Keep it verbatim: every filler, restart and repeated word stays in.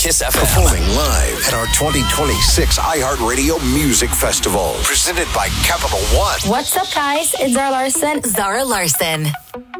Kiss F M. Performing live at our twenty twenty-six iHeartRadio Music Festival. Presented by Capital One. What's up, guys? It's Zara Larson. Zara Larson.